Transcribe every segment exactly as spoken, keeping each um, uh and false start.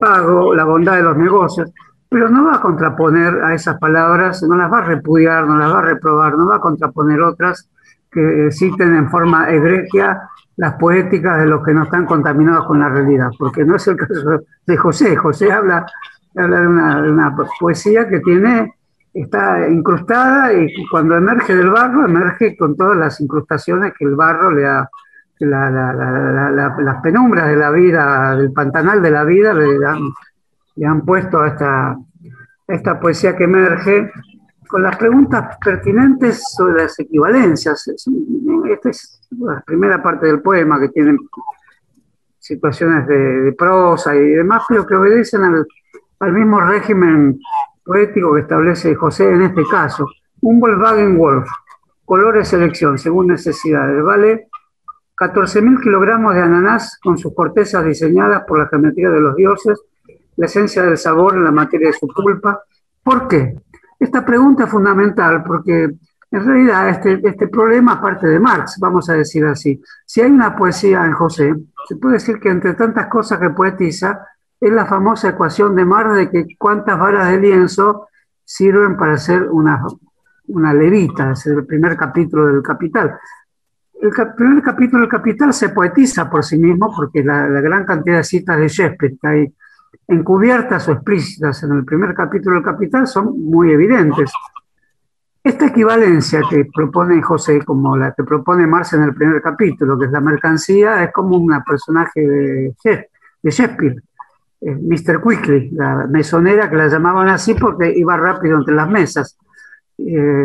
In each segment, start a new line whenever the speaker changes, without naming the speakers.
pago, la bondad de los negocios, pero no va a contraponer a esas palabras, no las va a repudiar, no las va a reprobar, no va a contraponer otras que citen en forma egregia las poéticas de los que no están contaminados con la realidad, porque no es el caso de José. José habla, habla de, una, de una poesía que tiene, está incrustada, y cuando emerge del barro, emerge con todas las incrustaciones que el barro le ha, la, la, la, la, las penumbras de la vida, del pantanal de la vida, le han, le han puesto a esta, a esta poesía que emerge con las preguntas pertinentes sobre las equivalencias. Esta es la primera parte del poema, que tiene situaciones de, de prosa y demás, pero que obedecen al, al mismo régimen poético que establece José en este caso. Un Volkswagen Golf, colores selección, según necesidades, vale catorce mil kilogramos de ananás con sus cortezas diseñadas por la geometría de los dioses, la esencia del sabor en la materia de su pulpa. ¿Por qué? Esta pregunta es fundamental porque en realidad este, este problema parte de Marx, vamos a decir así. Si hay una poesía en José, se puede decir que entre tantas cosas que poetiza, es la famosa ecuación de Marx de que cuántas varas de lienzo sirven para hacer una, una levita, es el primer capítulo del Capital. El cap primer capítulo del Capital se poetiza por sí mismo porque la, la gran cantidad de citas de Shakespeare que hay encubiertas o explícitas en el primer capítulo del Capital son muy evidentes. Esta equivalencia que propone José, como la que propone Marx en el primer capítulo, que es la mercancía, es como un personaje de, de Shakespeare, eh, mister Quickly, la mesonera, que la llamaban así porque iba rápido entre las mesas, eh,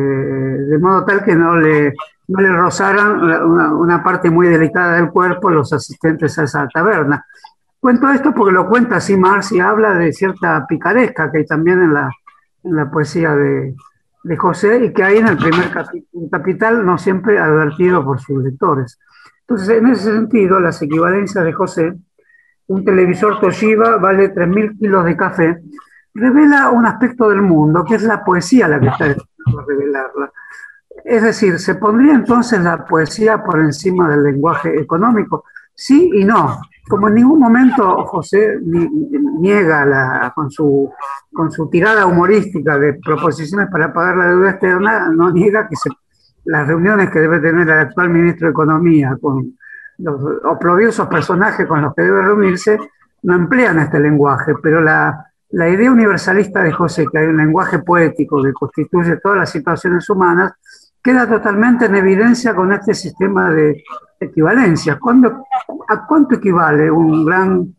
de modo tal que no le, no le rozaran una, una parte muy delicada del cuerpo los asistentes a esa taberna. Cuento esto porque lo cuenta así Marx y habla de cierta picaresca que hay también en la, en la poesía de, de José y que hay en el primer capítulo, Capital, no siempre advertido por sus lectores. Entonces, en ese sentido, las equivalencias de José, un televisor Toshiba vale tres mil kilos de café, revela un aspecto del mundo, que es la poesía la que está destinada a revelarla. Es decir, ¿se pondría entonces la poesía por encima del lenguaje económico? Sí y no. Como en ningún momento José niega la, con, su, con su tirada humorística de proposiciones para pagar la deuda externa, no niega que se, las reuniones que debe tener el actual ministro de Economía con los oprobiosos personajes con los que debe reunirse, no emplean este lenguaje, pero la, la idea universalista de José, que hay un lenguaje poético que constituye todas las situaciones humanas, queda totalmente en evidencia con este sistema de equivalencia. ¿Cuándo, ¿A cuánto equivale un gran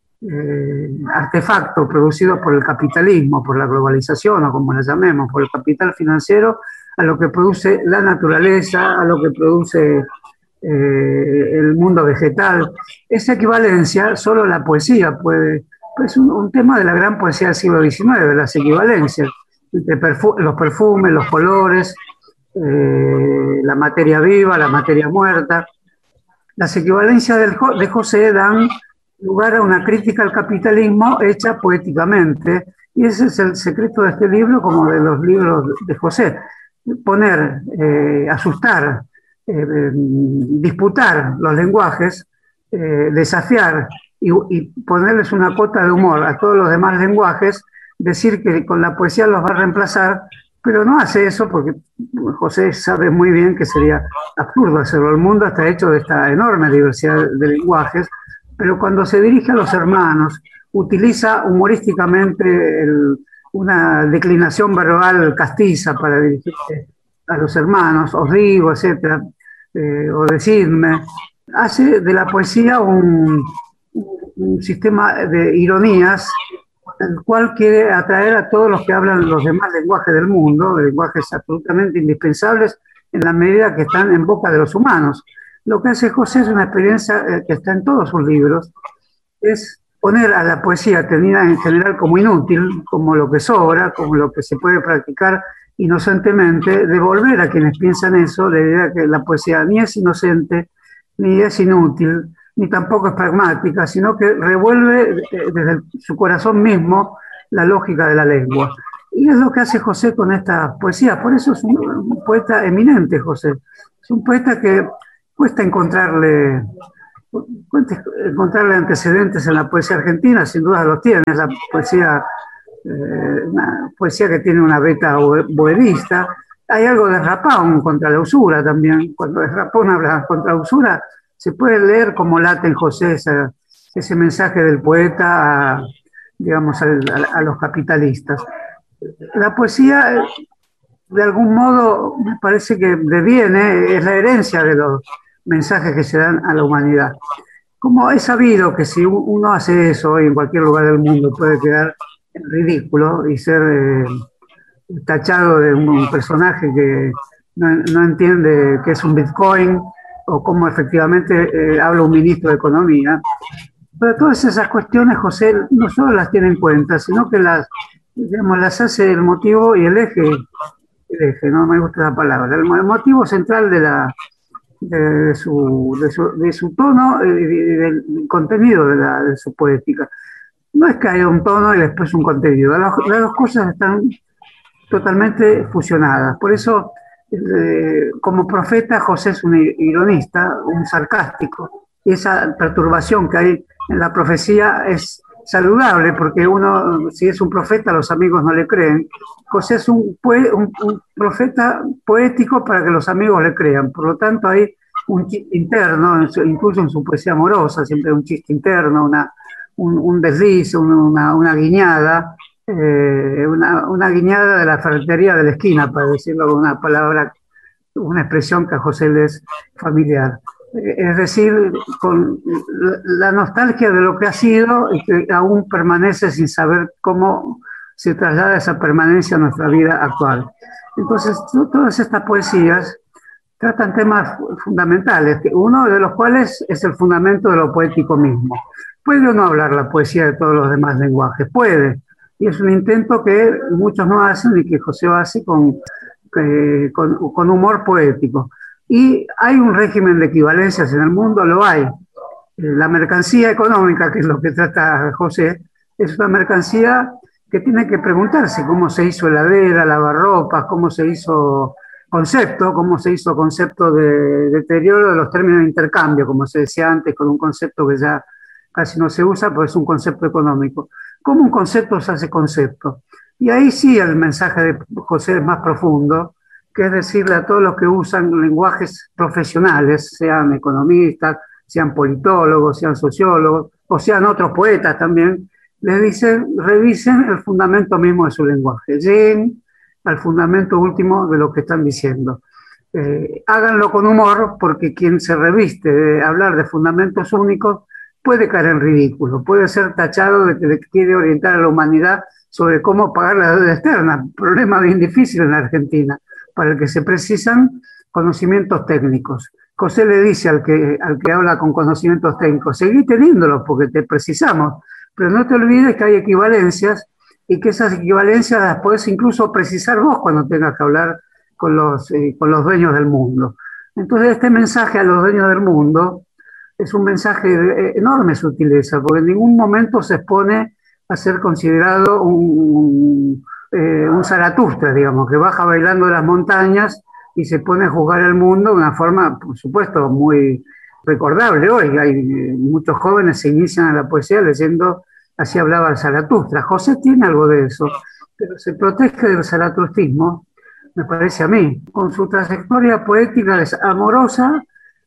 eh, artefacto producido por el capitalismo, por la globalización o como la llamemos, por el capital financiero, a lo que produce la naturaleza, a lo que produce eh, el mundo vegetal? Esa equivalencia solo la poesía puede, es un, un tema de la gran poesía del siglo diecinueve, las equivalencias entre perfu los perfumes, los colores, eh, la materia viva, la materia muerta. Las equivalencias del, de José dan lugar a una crítica al capitalismo hecha poéticamente, y ese es el secreto de este libro, como de los libros de José: poner, eh, asustar, eh, disputar los lenguajes, eh, desafiar y, y ponerles una cuota de humor a todos los demás lenguajes, decir que con la poesía los va a reemplazar, pero no hace eso porque José sabe muy bien que sería absurdo hacerlo. El mundo está hecho de esta enorme diversidad de lenguajes, pero cuando se dirige a los hermanos, utiliza humorísticamente el, una declinación verbal castiza para dirigirse a los hermanos, os digo, etcétera, eh, o decidme. Hace de la poesía un, un sistema de ironías, el cual quiere atraer a todos los que hablan los demás lenguajes del mundo, lenguajes absolutamente indispensables en la medida que están en boca de los humanos. Lo que hace José es una experiencia eh, que está en todos sus libros, es poner a la poesía tenida en general como inútil, como lo que sobra, como lo que se puede practicar inocentemente, devolver a quienes piensan eso la idea que la poesía ni es inocente, ni es inútil, ni tampoco es pragmática, sino que revuelve desde su corazón mismo la lógica de la lengua. Y es lo que hace José con esta poesía. Por eso es un, un poeta eminente, José. Es un poeta que cuesta encontrarle encontrarle antecedentes en la poesía argentina, sin duda los tiene, es la poesía, eh, una poesía que tiene una beta bohemista. Hay algo de Rapón contra la usura también. Cuando Rapón habla contra la usura, se puede leer como late en José ese, ese mensaje del poeta a, digamos, a, a, a los capitalistas. La poesía, de algún modo, me parece que deviene, es la herencia de los mensajes que se dan a la humanidad. Como es sabido que si uno hace eso hoy en cualquier lugar del mundo puede quedar ridículo y ser eh, tachado de un personaje que no, no entiende qué es un Bitcoin o cómo efectivamente eh, habla un ministro de Economía. Pero todas esas cuestiones, José, no solo las tiene en cuenta, sino que las, digamos, las hace el motivo y el eje, el eje, no me gusta la palabra, el, el motivo central de la de, de, su, de, su, de su tono y del contenido de, la, de su poética. No es que haya un tono y después un contenido, las, las dos cosas están totalmente fusionadas. Por eso, eh, como profeta, José es un ironista, un sarcástico, y esa perturbación que hay en la profecía es saludable, porque uno, si es un profeta, los amigos no le creen. José es un, un, un profeta poético para que los amigos le crean. Por lo tanto, hay un chiste interno, incluso en su poesía amorosa, siempre un chiste interno, una, un, un desliz, una, una guiñada, eh, una, una guiñada de la ferretería de la esquina, para decirlo con una palabra, una expresión que a José le es familiar. Es decir, con la nostalgia de lo que ha sido y que aún permanece sin saber cómo se traslada esa permanencia a nuestra vida actual. Entonces, todas estas poesías tratan temas fundamentales, uno de los cuales es el fundamento de lo poético mismo. ¿Puede o no hablar la poesía de todos los demás lenguajes? Puede, y es un intento que muchos no hacen y que José hace con, eh, con, con humor poético. Y hay un régimen de equivalencias en el mundo, lo hay. La mercancía económica, que es lo que trata José, es una mercancía que tiene que preguntarse cómo se hizo heladera, lavarropas, cómo se hizo concepto, cómo se hizo concepto de deterioro de los términos de intercambio, como se decía antes, con un concepto que ya casi no se usa, pues es un concepto económico. ¿Cómo un concepto se hace concepto? Y ahí sí el mensaje de José es más profundo, que es decirle a todos los que usan lenguajes profesionales, sean economistas, sean politólogos, sean sociólogos, o sean otros poetas también, les dicen, revisen el fundamento mismo de su lenguaje, lleguen al fundamento último de lo que están diciendo. Eh, háganlo con humor, porque quien se reviste de hablar de fundamentos únicos puede caer en ridículo, puede ser tachado de que quiere orientar a la humanidad sobre cómo pagar la deuda externa, problema bien difícil en la Argentina, para el que se precisan conocimientos técnicos. José le dice al que, al que habla con conocimientos técnicos, seguí teniéndolos porque te precisamos, pero no te olvides que hay equivalencias y que esas equivalencias las puedes incluso precisar vos cuando tengas que hablar con los, eh, con los dueños del mundo. Entonces este mensaje a los dueños del mundo es un mensaje de enorme sutileza, porque en ningún momento se expone a ser considerado un... Eh, un Zaratustra, digamos, que baja bailando de las montañas y se pone a juzgar el mundo de una forma, por supuesto, muy recordable hoy. Hay eh, muchos jóvenes se inician en la poesía leyendo Así hablaba el Zaratustra. José tiene algo de eso, pero se protege del zaratustismo, me parece a mí, con su trayectoria poética amorosa,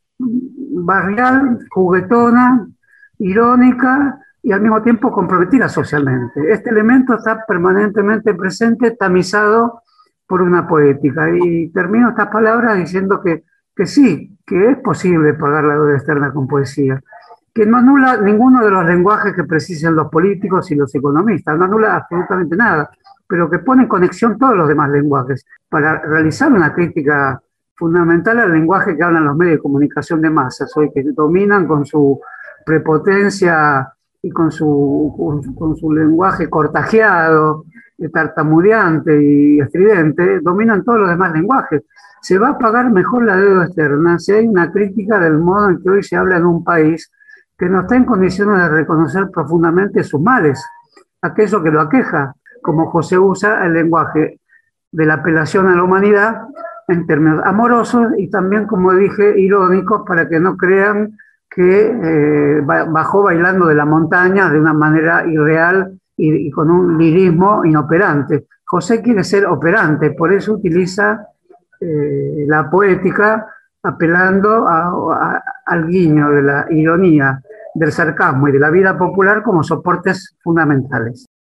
barrial, juguetona, irónica, y al mismo tiempo comprometida socialmente. Este elemento está permanentemente presente, tamizado por una poética. Y termino estas palabras diciendo que, que sí, que es posible pagar la deuda externa con poesía, que no anula ninguno de los lenguajes que precisen los políticos y los economistas, no anula absolutamente nada, pero que pone en conexión todos los demás lenguajes para realizar una crítica fundamental al lenguaje que hablan los medios de comunicación de masas hoy, que dominan con su prepotencia y con su, con, con su lenguaje cortajeado, tartamudeante y estridente, dominan todos los demás lenguajes. Se va a pagar mejor la deuda externa si hay una crítica del modo en que hoy se habla en un país que no está en condiciones de reconocer profundamente sus males, aquello que lo aqueja, como José usa el lenguaje de la apelación a la humanidad en términos amorosos y también, como dije, irónicos, para que no crean que eh, bajó bailando de la montaña de una manera irreal y, y con un lirismo inoperante. José quiere ser operante, por eso utiliza eh, la poética apelando a, a, al guiño de la ironía, del sarcasmo y de la vida popular como soportes fundamentales.